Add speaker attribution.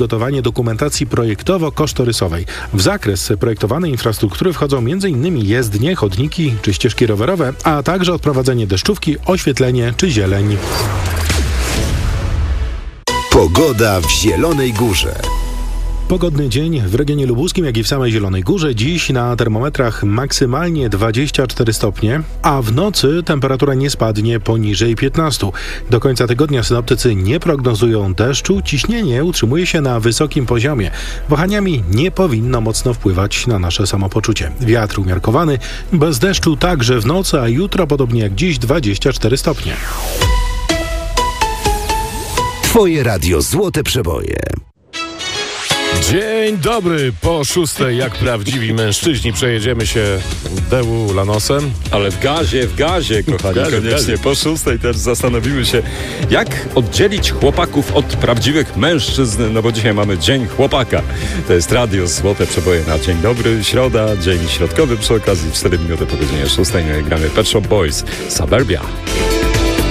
Speaker 1: przygotowanie dokumentacji projektowo-kosztorysowej. W zakres projektowanej infrastruktury wchodzą m.in. jezdnie, chodniki czy ścieżki rowerowe, a także odprowadzenie deszczówki, oświetlenie czy zieleń.
Speaker 2: Pogoda w Zielonej Górze.
Speaker 1: Pogodny dzień w regionie lubuskim, jak i w samej Zielonej Górze. Dziś na termometrach maksymalnie 24 stopnie, a w nocy temperatura nie spadnie poniżej 15. Do końca tygodnia synoptycy nie prognozują deszczu. Ciśnienie utrzymuje się na wysokim poziomie. Wahaniami nie powinno mocno wpływać na nasze samopoczucie. Wiatr umiarkowany, bez deszczu także w nocy, a jutro podobnie jak dziś 24 stopnie.
Speaker 2: Twoje radio Złote Przeboje.
Speaker 3: Dzień dobry, po 6 jak prawdziwi mężczyźni przejedziemy się Deu Lanosem.
Speaker 4: Ale w gazie, kochani, koniecznie. Po 6 też zastanowimy się, jak oddzielić chłopaków od prawdziwych mężczyzn, no bo dzisiaj mamy Dzień Chłopaka. To jest radio Złote Przeboje na dzień dobry, środa, dzień środkowy przy okazji, 4 minuty po godzinie 6 gramy Pet Shop Boys, Suburbia.